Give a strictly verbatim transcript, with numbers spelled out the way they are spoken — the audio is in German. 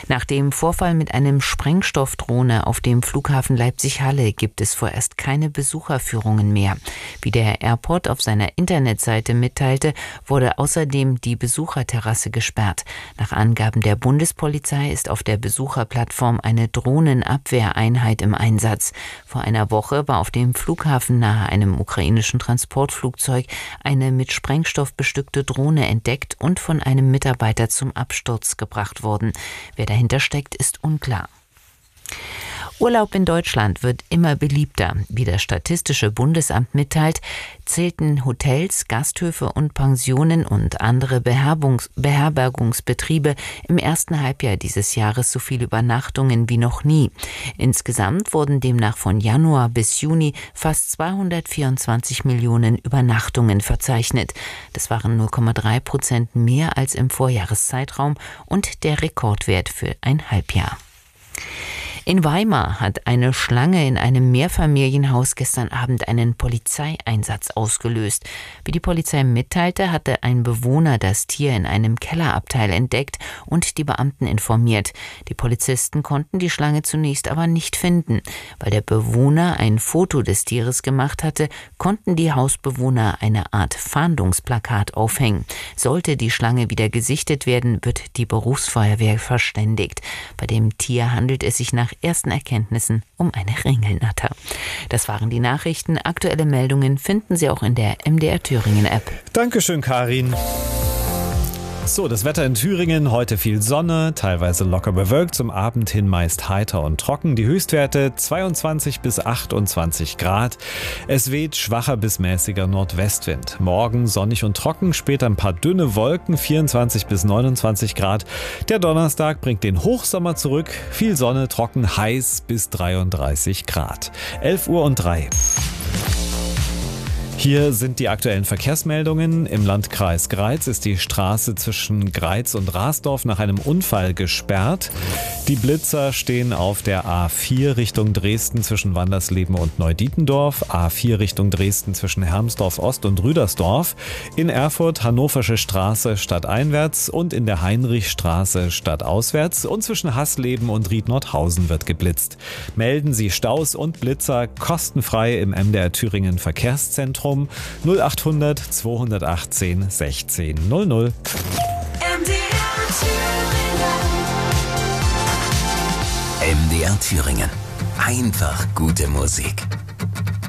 Nach dem Vorfall mit einem Sprengstoffdrohne auf dem Flughafen Leipzig-Halle gibt es vorerst keine Besucherführungen mehr. Wie der Airport auf seiner Internetseite mitteilte, wurde außerdem die Besucherterrasse gesperrt. Nach Angaben der Bundespolizei ist auf der Besucherplattform eine Drohnenabwehreinheit im Einsatz. Vor einer Woche war auf dem Flughafen nahe einem ukrainischen Transportflugzeug eine mit Sprengstoff bestückte Drohne entdeckt und von einem Mitarbeiter zum Absturz gebracht worden. Wer dahinter steckt, ist unklar. Urlaub in Deutschland wird immer beliebter. Wie das Statistische Bundesamt mitteilt, zählten Hotels, Gasthöfe und Pensionen und andere Beherbergungs- Beherbergungsbetriebe im ersten Halbjahr dieses Jahres so viele Übernachtungen wie noch nie. Insgesamt wurden demnach von Januar bis Juni fast zweihundertvierundzwanzig Millionen Übernachtungen verzeichnet. Das waren null Komma drei Prozent mehr als im Vorjahreszeitraum und der Rekordwert für ein Halbjahr. In Weimar hat eine Schlange in einem Mehrfamilienhaus gestern Abend einen Polizeieinsatz ausgelöst. Wie die Polizei mitteilte, hatte ein Bewohner das Tier in einem Kellerabteil entdeckt und die Beamten informiert. Die Polizisten konnten die Schlange zunächst aber nicht finden. Weil der Bewohner ein Foto des Tieres gemacht hatte, konnten die Hausbewohner eine Art Fahndungsplakat aufhängen. Sollte die Schlange wieder gesichtet werden, wird die Berufsfeuerwehr verständigt. Bei dem Tier handelt es sich nach ersten Erkenntnissen um eine Ringelnatter. Das waren die Nachrichten. Aktuelle Meldungen finden Sie auch in der M D R Thüringen App. Dankeschön, Karin. So, das Wetter in Thüringen, heute viel Sonne, teilweise locker bewölkt, zum Abend hin meist heiter und trocken. Die Höchstwerte zweiundzwanzig bis achtundzwanzig Grad. Es weht schwacher bis mäßiger Nordwestwind. Morgen sonnig und trocken, später ein paar dünne Wolken, vierundzwanzig bis neunundzwanzig Grad. Der Donnerstag bringt den Hochsommer zurück, viel Sonne, trocken, heiß bis dreiunddreißig Grad. elf Uhr und drei. Hier sind die aktuellen Verkehrsmeldungen. Im Landkreis Greiz ist die Straße zwischen Greiz und Rasdorf nach einem Unfall gesperrt. Die Blitzer stehen auf der A vier Richtung Dresden zwischen Wandersleben und Neudietendorf, A vier Richtung Dresden zwischen Hermsdorf Ost und Rüdersdorf, in Erfurt Hannoversche Straße stadteinwärts und in der Heinrichstraße stadtauswärts und zwischen Hasleben und Ried-Nordhausen wird geblitzt. Melden Sie Staus und Blitzer kostenfrei im M D R Thüringen Verkehrszentrum null achthundert zweihundertachtzehn sechzehn null null. M D R Thüringen. M D R Thüringen. Einfach gute Musik.